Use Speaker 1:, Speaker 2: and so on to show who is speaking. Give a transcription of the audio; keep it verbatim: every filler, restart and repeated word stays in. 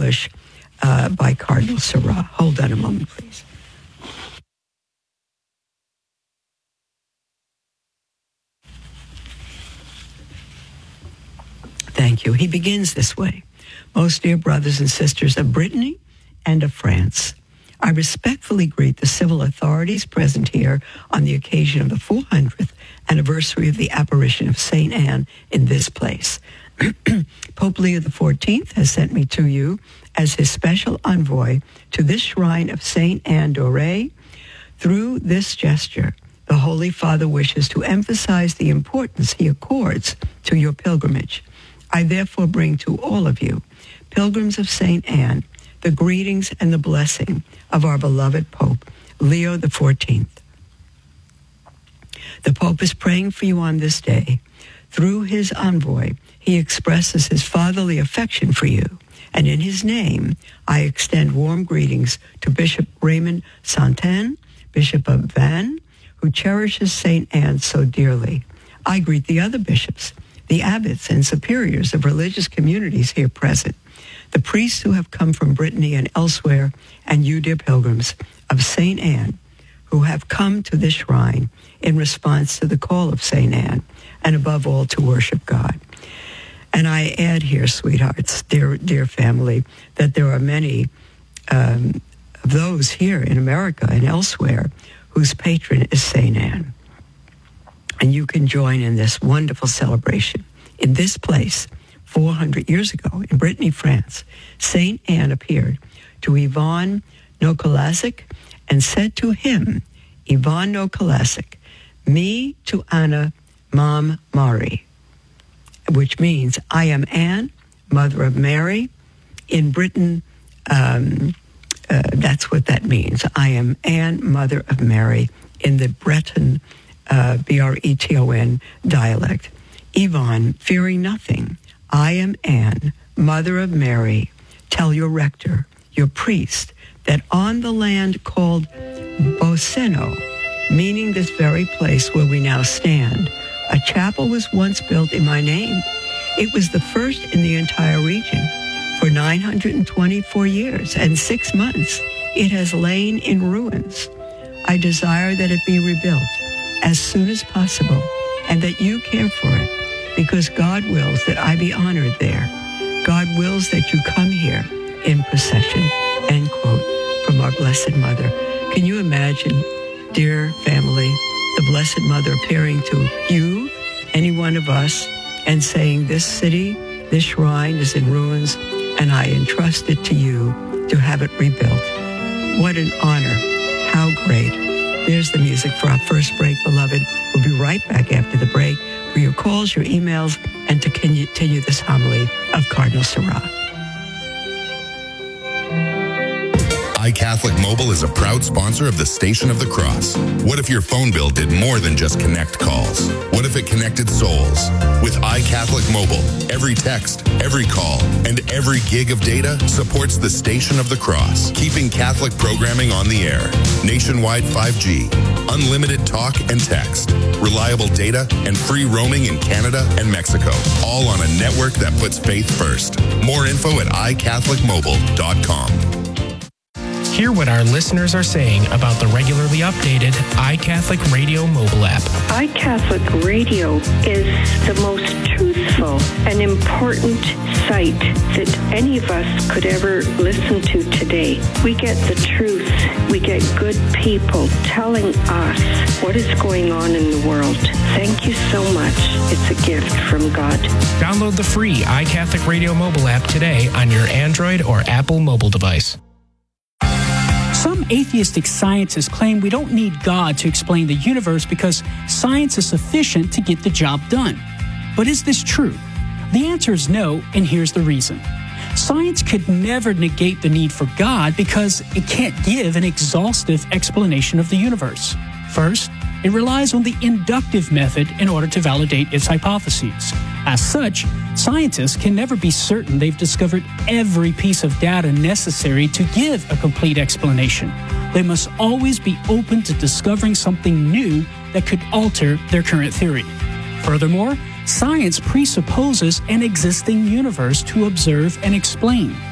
Speaker 1: English uh, by Cardinal Sarah. Hold on a moment, please. Thank you. He begins this way. Most dear brothers and sisters of Brittany and of France, I respectfully greet the civil authorities present here on the occasion of the four hundredth anniversary of the apparition of Saint Anne in this place. Pope Leo the fourteenth has sent me to you as his special envoy to this shrine of Saint Anne d'Auray. Through this gesture, the Holy Father wishes to emphasize the importance he accords to your pilgrimage. I therefore bring to all of you, pilgrims of Saint Anne, the greetings and the blessing of our beloved Pope, Leo the fourteenth. The Pope is praying for you on this day. Through his envoy, he expresses his fatherly affection for you, and in his name, I extend warm greetings to Bishop Raymond Santin, Bishop of Vannes, who cherishes Saint Anne so dearly. I greet the other bishops, the abbots and superiors of religious communities here present, the priests who have come from Brittany and elsewhere, and you, dear pilgrims of Saint Anne, who have come to this shrine in response to the call of Saint Anne, and above all, to worship God. And I add here, sweethearts, dear, dear family, that there are many um, of those here in America and elsewhere whose patron is Saint Anne. And you can join in this wonderful celebration. In this place, four hundred years ago, in Brittany, France, Saint Anne appeared to Ivan Nokolasik and said to him, Ivan Nokolasik, me to Anna, Mam Mari, which means, I am Anne, Mother of Mary. In Britain, um, uh, that's what that means. I am Anne, Mother of Mary, in the Breton, uh, B R E T O N dialect. Yvonne, fearing nothing, I am Anne, Mother of Mary. Tell your rector, your priest, that on the land called Boseno, meaning this very place where we now stand, a chapel was once built in my name. It was the first in the entire region. For nine hundred twenty-four years and six months, it has lain in ruins. I desire that it be rebuilt as soon as possible, and that you care for it, because God wills that I be honored there. God wills that you come here in procession, end quote, from our Blessed Mother. Can you imagine, dear family, the Blessed Mother appearing to you, any one of us, and saying, this city, this shrine is in ruins, and I entrust it to you to have it rebuilt. What an honor. How great. There's the music for our first break, beloved. We'll be right back after the break for your calls, your emails, and to continue this homily of Cardinal Sarah.
Speaker 2: iCatholic Mobile is a proud sponsor of the Station of the Cross. What if your phone bill did more than just connect calls? What if it connected souls? With iCatholic Mobile, every text, every call, and every gig of data supports the Station of the Cross, keeping Catholic programming on the air. Nationwide five G, unlimited talk and text, reliable data, and free roaming in Canada and Mexico, all on a network that puts faith first. More info at i catholic mobile dot com.
Speaker 3: Hear what our listeners are saying about the regularly updated iCatholic Radio mobile app.
Speaker 4: iCatholic Radio is the most truthful and important site that any of us could ever listen to today. We get the truth. We get good people telling us what is going on in the world. Thank you so much. It's a gift from God.
Speaker 3: Download the free iCatholic Radio mobile app today on your Android or Apple mobile device.
Speaker 5: Some atheistic scientists claim we don't need God to explain the universe because science is sufficient to get the job done. But is this true? The answer is no, and here's the reason. Science could never negate the need for God because it can't give an exhaustive explanation of the universe. First, it relies on the inductive method in order to validate its hypotheses. As such, scientists can never be certain they've discovered every piece of data necessary to give a complete explanation. They must always be open to discovering something new that could alter their current theory. Furthermore, science presupposes an existing universe to observe and explain.